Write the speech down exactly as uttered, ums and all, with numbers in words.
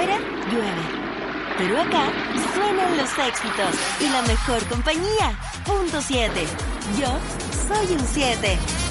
Afuera llueve. Pero acá suenan los éxitos y la mejor compañía. Punto siete. Yo soy un siete.